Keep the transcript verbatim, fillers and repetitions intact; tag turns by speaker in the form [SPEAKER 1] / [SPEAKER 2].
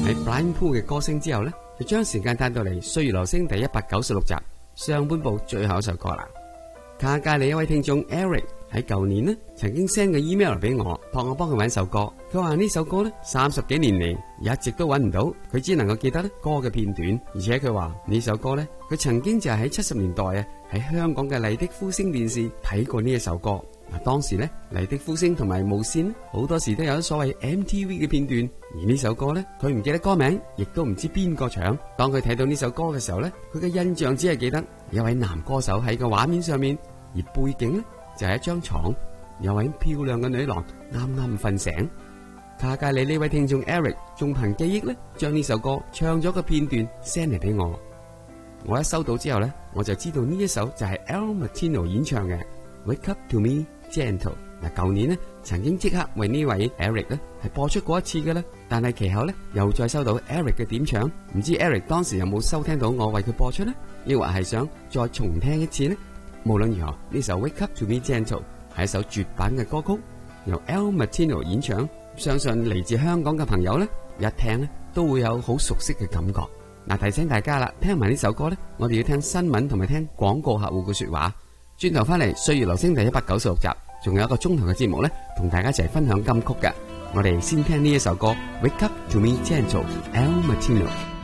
[SPEAKER 1] 喺 Brian Poole 嘅歌聲之後呢，就將時間帶到嚟《歲月留聲》第一百九十六集上半部最後一首歌啦。卡加里一位聽眾 Eric 喺舊年呢曾經 send 個 email 俾我，託我幫佢搵首歌。佢話呢首歌呢三十幾年嚟一直都搵唔到，佢只能夠記得呢歌嘅片段，而且佢話呢首歌呢佢曾經就係喺七十年代啊喺香港嘅麗的呼聲電視睇過呢一首歌。嗱，當時咧麗的呼聲同埋無線好多時都有所謂 M T V 嘅片段，而呢首歌咧佢唔記得歌名，亦都唔知邊個唱。當佢睇到呢首歌嘅時候咧，佢嘅印象只係記得有位男歌手喺個畫面上面，而背景咧就係一張床，有位漂亮嘅女郎啱啱瞓醒。卡加里呢位聽眾 Eric 仲憑記憶咧將呢首歌唱咗個片段 send 嚟俾我，我一收到之後咧，我就知道呢一首就係 Al Martino 演唱嘅 Wake Up To Me Gentle。嗱，舊年呢曾經即刻為呢位 Eric 咧係播出過一次嘅啦，但係其後咧又再收到 Eric 嘅點唱，唔知 Eric 當時有冇收聽到我為佢播出呢？抑或係想再重聽一次呢？無論如何，呢首 Wake Up To Me Gentle 係一首絕版嘅歌曲，由 Al Martino 演唱，相信嚟自香港嘅朋友咧一聽咧都會有好熟悉嘅感覺。嗱，提醒大家啦，聽埋呢首歌咧，我哋要聽新聞同埋聽廣告客戶嘅說話。轉頭翻嚟《歲月留聲》第一百九十六集，仲有一個鐘頭嘅節目咧，同大家一齊分享金曲嘅。我哋先聽呢一首歌《Wake Up To Me Gentle》，Al Martino。